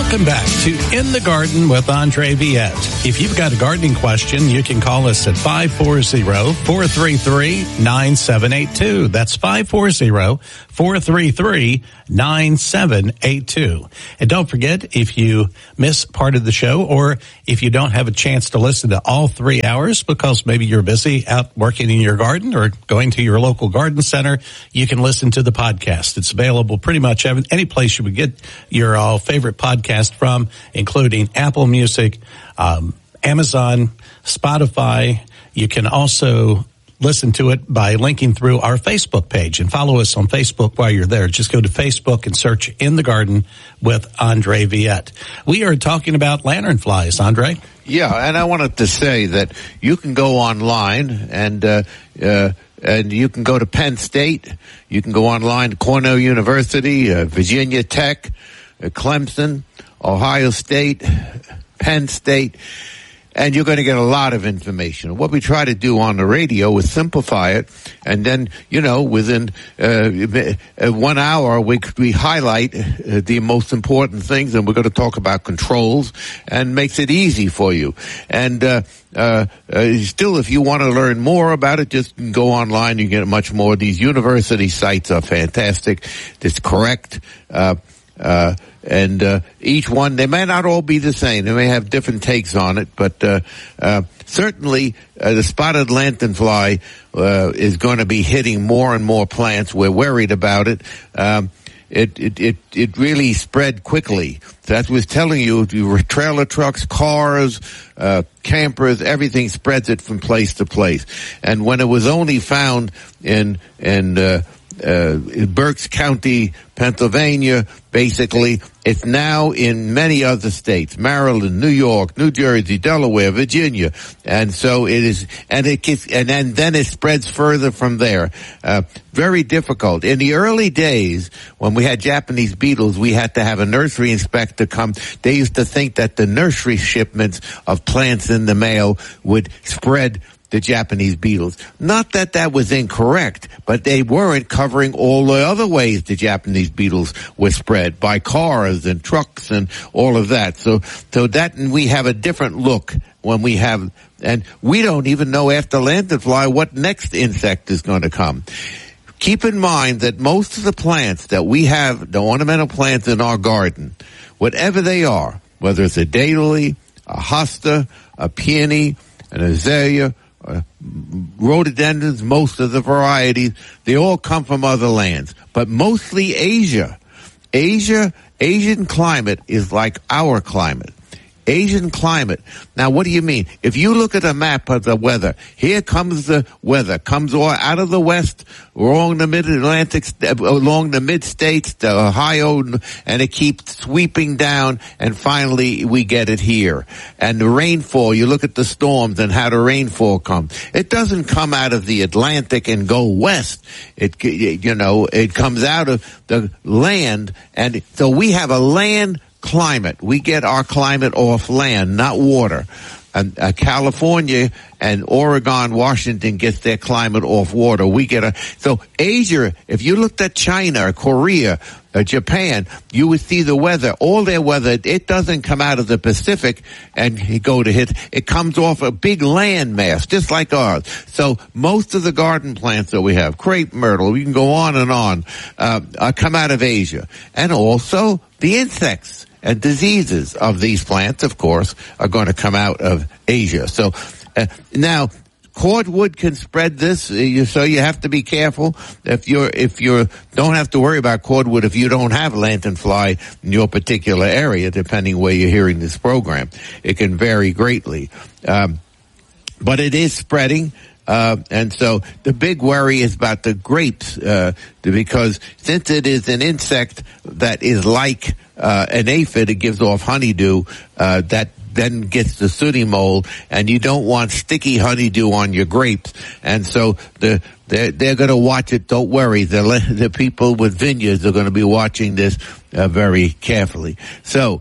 Welcome back to In the Garden with Andre Viette. If you've got a gardening question, you can call us at 540-433-9782. That's 540-433-9782. And don't forget, if you miss part of the show or if you don't have a chance to listen to all 3 hours because maybe you're busy out working in your garden or going to your local garden center, you can listen to the podcast. It's available pretty much any place you would get your favorite podcast from, including Apple Music, Amazon, Spotify. You can also listen to it by linking through our Facebook page and follow us on Facebook while you're there. Just go to Facebook and search In the Garden with Andre Viette. We are talking about lanternflies, Andre. Yeah, and I wanted to say that you can go online and you can go to Penn State. You can go online to Cornell University, Virginia Tech, Clemson, Ohio State, Penn State, and you're going to get a lot of information. What we try to do on the radio is simplify it, and then, within 1 hour, we highlight the most important things, and we're going to talk about controls, and makes it easy for you. And still, if you want to learn more about it, just go online. You get much more. These university sites are fantastic. It's correct. And each one, they may not all be the same. They may have different takes on it, but certainly the spotted lanternfly is going to be hitting more and more plants. We're worried about it. It really spread quickly. That was telling you, trailer trucks, cars, campers, everything spreads it from place to place. And when it was only found in Berks County, Pennsylvania, basically, it's now in many other states, Maryland, New York, New Jersey, Delaware, Virginia. And so it is, and then it spreads further from there. Very difficult. In the early days, when we had Japanese beetles, we had to have a nursery inspector come. They used to think that the nursery shipments of plants in the mail would spread the Japanese beetles. Not that that was incorrect, but they weren't covering all the other ways the Japanese beetles were spread by cars and trucks and all of that. So that, and we have a different look when we have, and we don't even know after lanternfly what next insect is going to come. Keep in mind that most of the plants that we have, the ornamental plants in our garden, whatever they are, whether it's a daylily, a hosta, a peony, an azalea, rhododendrons, most of the varieties, they all come from other lands, but mostly Asia. Asian climate is like our climate. Asian climate. Now, what do you mean? If you look at a map of the weather, here comes the weather, comes all out of the west, along the mid-Atlantic, along the mid-states, to Ohio, and it keeps sweeping down, and finally we get it here. And the rainfall, you look at the storms and how the rainfall comes. It doesn't come out of the Atlantic and go west. It comes out of the land, and so we have a land climate. We get our climate off land, not water. And California and Oregon, Washington gets their climate off water. So Asia, if you looked at China, Korea, Japan, you would see the weather, all their weather, it doesn't come out of the Pacific and it comes off a big land mass, just like ours. So most of the garden plants that we have, crepe myrtle, we can go on and on, come out of Asia. And also the insects and diseases of these plants, of course, are going to come out of Asia. So now, cordwood can spread this, so you have to be careful. If you don't have to worry about cordwood if you don't have lanternfly in your particular area, depending where you're hearing this program. It can vary greatly, but it is spreading. And so the big worry is about the grapes, because since it is an insect that is like an aphid, it gives off honeydew, that then gets the sooty mold, and you don't want sticky honeydew on your grapes. And so they're going to watch it. Don't worry. The people with vineyards are going to be watching this very carefully. So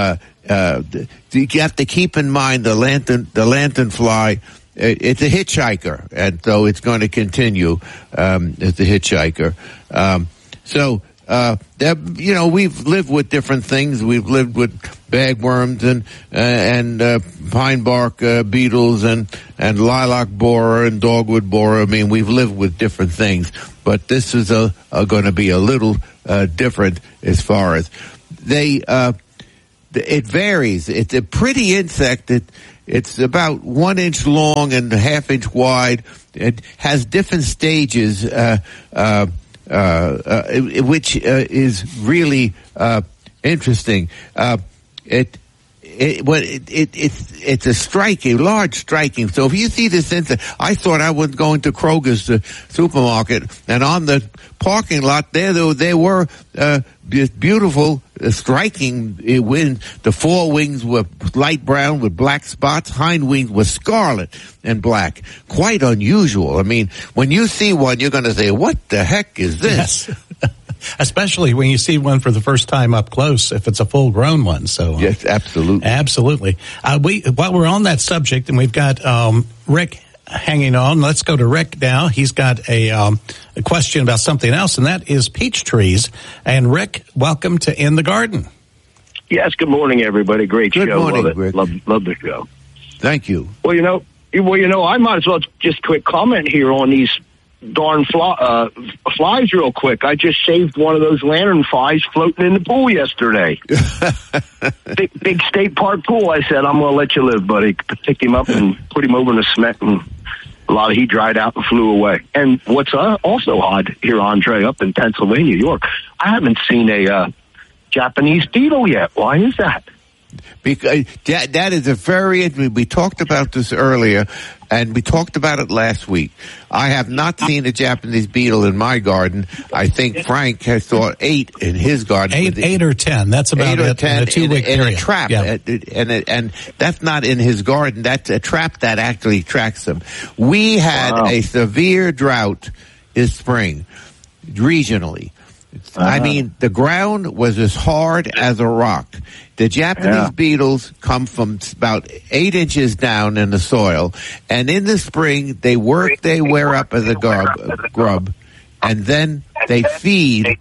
you have to keep in mind the lanternfly. It's a hitchhiker, and so it's going to continue as a hitchhiker. we've lived with different things. We've lived with bagworms and pine bark beetles and lilac borer and dogwood borer. I mean, we've lived with different things, but this is going to be a little different as far as it varies. It's a pretty insect. It's about 1 inch long and a ½ inch wide. It has different stages, which is really interesting. It's a large striking. So if you see this insect, I thought I was going to Kroger's supermarket, and on the parking lot there were beautiful, striking wings. The forewings were light brown with black spots. Hind wings were scarlet and black. Quite unusual. I mean, when you see one, you're going to say, "What the heck is this?" Yes. Especially when you see one for the first time up close, if it's a full-grown one. So yes, absolutely, absolutely. While we're on that subject, and we've got Rick hanging on, let's go to Rick now. He's got a question about something else, and that is peach trees. And Rick, welcome to In the Garden. Yes, good morning, everybody. Great show. Good morning, love it. Rick. Love the show. Thank you. Well, I might as well just quick comment here on these darn flies real quick. I just saved one of those lantern flies floating in the pool yesterday. big state park pool. I said, I'm going to let you live, buddy. Picked him up and put him over in the cement, and a lot of heat dried out and flew away. And what's also odd here, Andre, up in Pennsylvania, New York, I haven't seen a Japanese beetle yet. Why is that? Because that is we talked about this earlier, and we talked about it last week. I have not seen a Japanese beetle in my garden. I think Frank has saw 8 in his garden. 8 or 10. That's about 8 or 10 in a 2-week period. In a trap. Yeah. And that's not in his garden. That's a trap that actually tracks them. We had a severe drought this spring, regionally. I mean, the ground was as hard as a rock. The Japanese beetles come from about 8 inches down in the soil, and in the spring they work their way up as a grub, and then they feed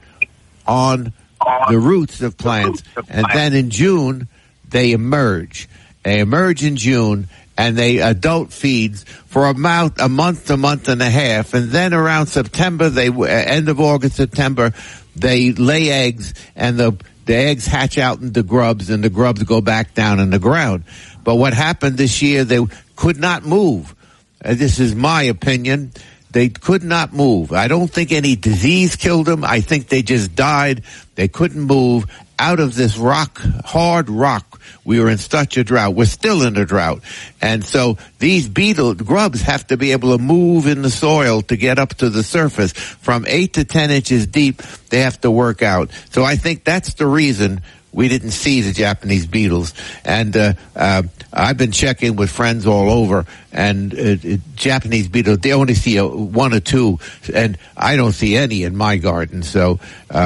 on the roots of plants, and then in June they emerge. They emerge in June, and they adult feeds for a month to month and a half, and then around September, end of August, September, they lay eggs, and the eggs hatch out into grubs, and the grubs go back down in the ground. But what happened this year, they could not move. This is my opinion. They could not move. I don't think any disease killed them. I think they just died. They couldn't move out of this hard rock. We were in such a drought. We're still in a drought. And so these grubs have to be able to move in the soil to get up to the surface. From 8 to 10 inches deep, they have to work out. So I think that's the reason we didn't see the Japanese beetles. And I've been checking with friends all over, and Japanese beetles, they only see 1 or 2, and I don't see any in my garden. So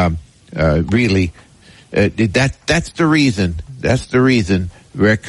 really, that's the reason. That's the reason, Rick.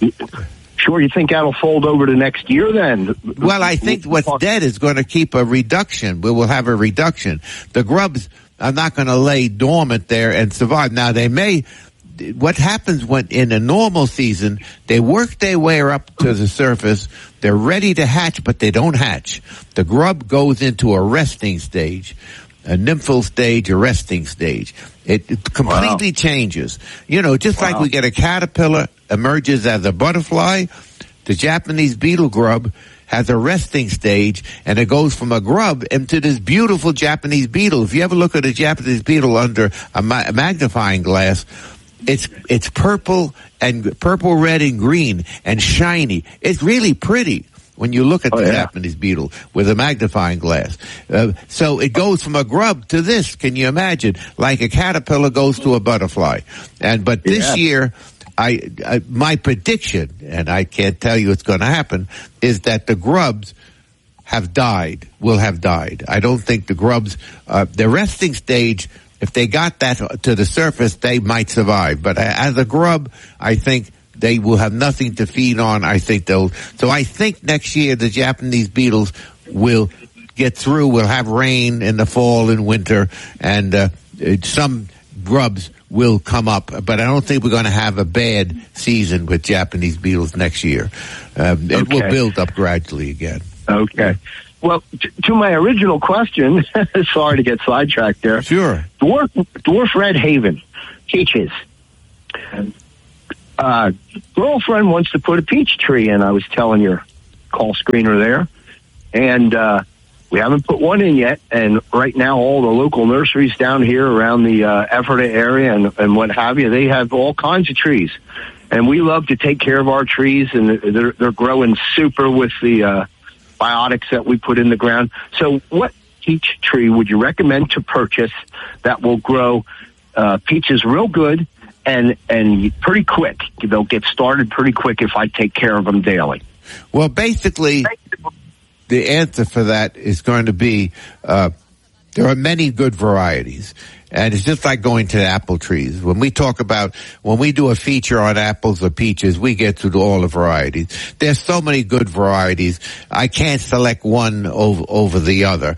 Sure, you think that'll fold over to next year then? Well, I think what's dead is going to keep a reduction. We will have a reduction. The grubs are not going to lay dormant there and survive. Now, they may. What happens when in a normal season, they work their way up to the surface. They're ready to hatch, but they don't hatch. The grub goes into a resting stage. A nymphal stage, a resting stage. It completely changes. Just like we get a caterpillar emerges as a butterfly, the Japanese beetle grub has a resting stage, and it goes from a grub into this beautiful Japanese beetle. If you ever look at a Japanese beetle under a magnifying glass, it's purple, red, and green, and shiny. It's really pretty when you look at the Japanese beetle with a magnifying glass. So it goes from a grub to this. Can you imagine? Like a caterpillar goes to a butterfly. But this year, my prediction, and I can't tell you it's going to happen, is that the grubs will have died. I don't think the grubs, the resting stage, if they got that to the surface, they might survive. But as a grub, I think they will have nothing to feed on. I think next year the Japanese beetles will get through. We'll have rain in the fall and winter, and some grubs will come up, but I don't think we're going to have a bad season with Japanese beetles next year. It will build up gradually again. Okay. Well, to my original question, sorry to get sidetracked there. Sure. Dwarf Red Haven, peaches. Girlfriend wants to put a peach tree in, I was telling your call screener there. And we haven't put one in yet. And right now, all the local nurseries down here around the Ephrata area and what have you, they have all kinds of trees. And we love to take care of our trees, and they're growing super with the biotics that we put in the ground. So what peach tree would you recommend to purchase that will grow peaches real good and pretty quick? They'll get started pretty quick if I take care of them daily. Well, basically, the answer for that is going to be there are many good varieties. And it's just like going to the apple trees. When we do a feature on apples or peaches, we get through all the varieties. There's so many good varieties. I can't select one over the other.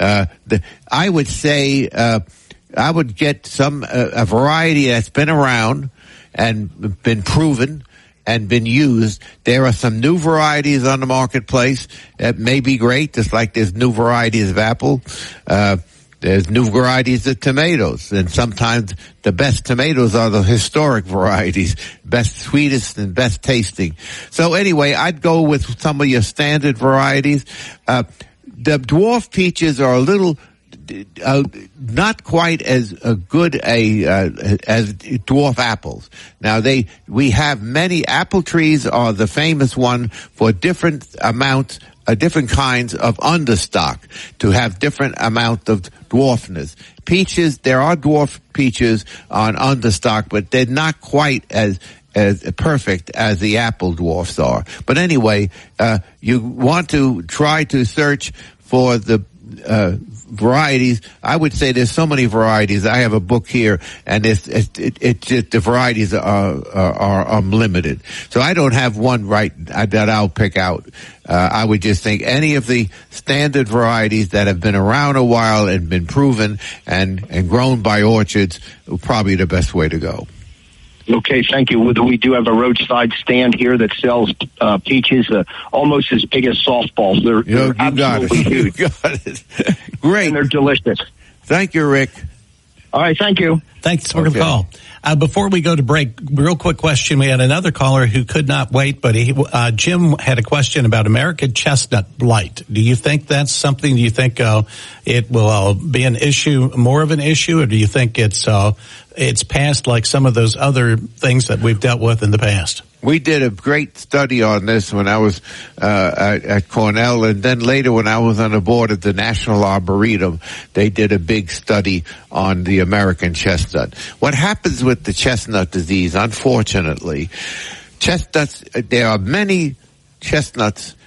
I would say, I would get a variety that's been around and been proven and been used. There are some new varieties on the marketplace that may be great, just like there's new varieties of apple. There's new varieties of tomatoes, and sometimes the best tomatoes are the historic varieties, best sweetest and best tasting. So anyway, I'd go with some of your standard varieties. The dwarf peaches are a little not quite as good as dwarf apples. Now we have many apple trees are the famous one for different amounts, different kinds of understock to have different amount of dwarfness. Peaches, there are dwarf peaches on understock, but they're not quite as perfect as the apple dwarfs are. But anyway, you want to try to search for the varieties. I would say there's so many varieties. I have a book here, and it's just the varieties are unlimited. So I don't have one that I'll pick out. I would just think any of the standard varieties that have been around a while and been proven and grown by orchards are probably the best way to go. Okay, thank you. We do have a roadside stand here that sells peaches almost as big as softballs. They're absolutely huge. You got it. Great. And they're delicious. Thank you, Rick. All right, thank you. Thanks for the call. Before we go to break, real quick question. We had another caller who could not wait, but Jim had a question about American chestnut blight. Do you think that's something? Do you think it will be an issue, more of an issue, or do you think it's past like some of those other things that we've dealt with in the past? We did a great study on this when I was at Cornell, and then later when I was on the board at the National Arboretum, they did a big study on the American chestnut. What happens with the chestnut disease, unfortunately, chestnuts, there are many chestnuts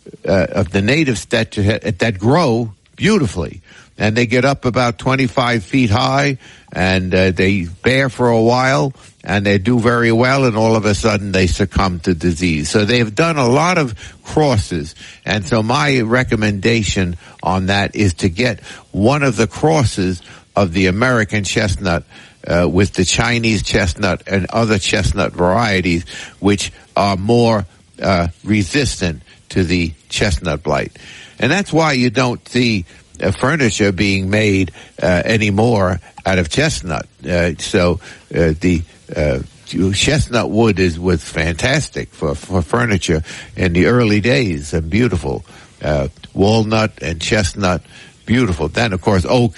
of the native stature that grow beautifully. And they get up about 25 feet high, and they bear for a while, and they do very well, and all of a sudden they succumb to disease. So they've done a lot of crosses, and so my recommendation on that is to get one of the crosses of the American chestnut with the Chinese chestnut and other chestnut varieties, which are more resistant to the chestnut blight. And that's why you don't see furniture being made anymore out of chestnut. So the chestnut wood was fantastic for furniture in the early days, and beautiful. Walnut and chestnut, beautiful. Then, of course, oak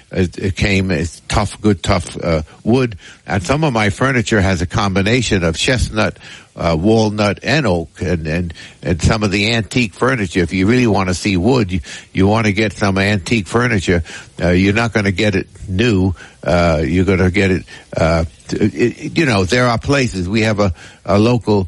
came as tough wood. And some of my furniture has a combination of chestnut, walnut, and oak. And some of the antique furniture, if you really want to see wood, you want to get some antique furniture. You're not going to get it new. You're going to get it, there are places. We have a local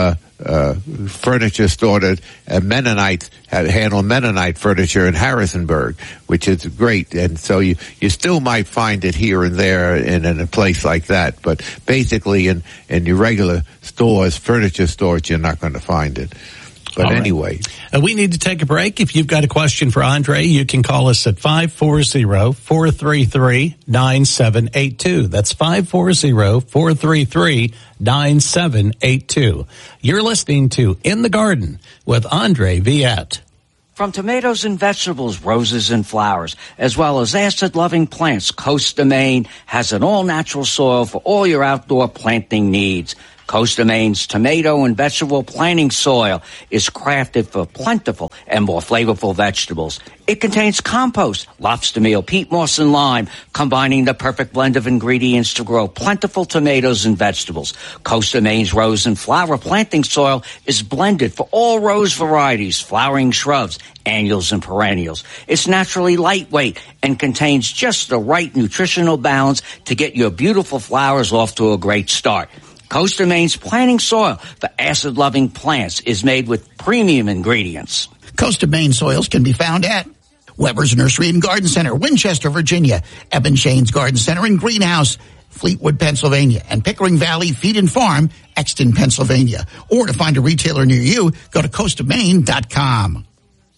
furniture store that Mennonites handle Mennonite furniture in Harrisonburg, which is great. And so you still might find it here and there in a place like that. But basically in your regular stores, furniture stores, you're not going to find it. But All right. anyway. We need to take a break. If you've got a question for Andre, you can call us at 540-433-9782. That's 540-433-9782. You're listening to In the Garden with Andre Viette. From tomatoes and vegetables, roses and flowers, as well as acid-loving plants, Costa Maine has an all-natural soil for all your outdoor planting needs. Costa Maine's tomato and vegetable planting soil is crafted for plentiful and more flavorful vegetables. It contains compost, lobster meal, peat moss, and lime, combining the perfect blend of ingredients to grow plentiful tomatoes and vegetables. Costa Maine's rose and flower planting soil is blended for all rose varieties, flowering shrubs, annuals, and perennials. It's naturally lightweight and contains just the right nutritional balance to get your beautiful flowers off to a great start. Costa Maine's planting soil for acid-loving plants is made with premium ingredients. Costa Maine soils can be found at Weber's Nursery and Garden Center, Winchester, Virginia, Eben Shane's Garden Center and Greenhouse, Fleetwood, Pennsylvania, and Pickering Valley Feed and Farm, Exton, Pennsylvania. Or to find a retailer near you, go to CostaMaine.com.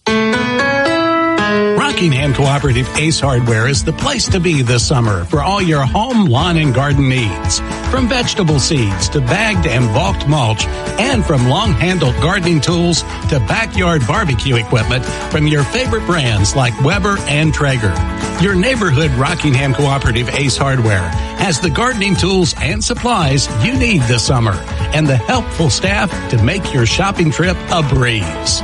Rockingham Cooperative Ace Hardware is the place to be this summer for all your home, lawn, and garden needs. From vegetable seeds to bagged and bulked mulch, and from long-handled gardening tools to backyard barbecue equipment from your favorite brands like Weber and Traeger. Your neighborhood Rockingham Cooperative Ace Hardware has the gardening tools and supplies you need this summer and the helpful staff to make your shopping trip a breeze.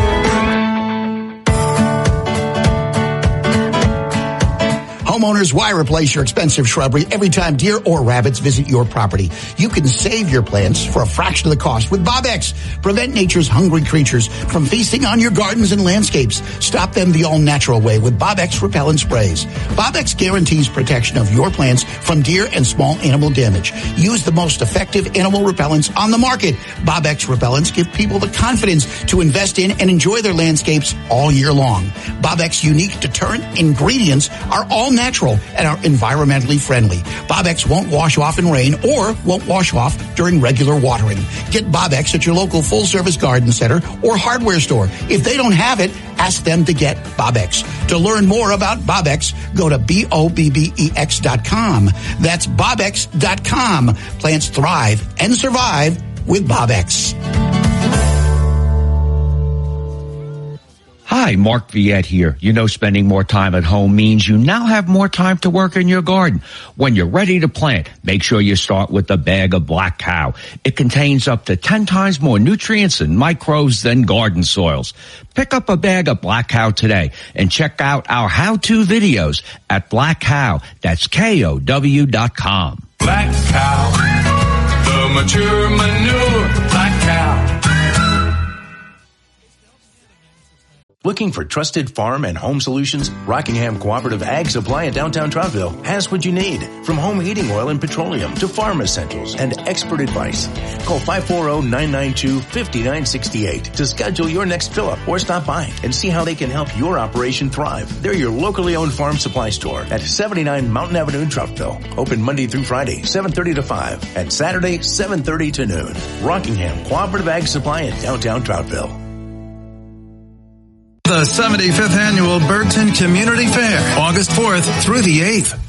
Homeowners, why replace your expensive shrubbery every time deer or rabbits visit your property? You can save your plants for a fraction of the cost with Bob-X. Prevent nature's hungry creatures from feasting on your gardens and landscapes. Stop them the all-natural way with Bob-X repellent sprays. Bob-X guarantees protection of your plants from deer and small animal damage. Use the most effective animal repellents on the market. Bob-X repellents give people the confidence to invest in and enjoy their landscapes all year long. Bob-X unique deterrent ingredients are all natural and are environmentally friendly. Bob-X won't wash off in rain or won't wash off during regular watering. Get Bob-X at your local full-service garden center or hardware store. If they don't have it, ask them to get Bob-X. To learn more about Bob-X, go to BOBBEX.com. That's BobX.com. Plants thrive and survive with Bob-X. Hi, Mark Viette here. You know, spending more time at home means you now have more time to work in your garden. When you're ready to plant, make sure you start with a bag of Black Cow. It contains up to 10 times more nutrients and microbes than garden soils. Pick up a bag of Black Cow today and check out our how-to videos at Black Cow. That's KOW.com. Black Cow, the mature manure, Black Cow. Looking for trusted farm and home solutions? Rockingham Cooperative Ag Supply in downtown Trouttville has what you need. From home heating oil and petroleum to farm essentials and expert advice. Call 540-992-5968 to schedule your next fill-up or stop by and see how they can help your operation thrive. They're your locally owned farm supply store at 79 Mountain Avenue in Trouttville. Open Monday through Friday, 7:30 to 5 and Saturday, 7:30 to noon. Rockingham Cooperative Ag Supply in downtown Trouttville. The 75th Annual Burton Community Fair, August 4th through the 8th.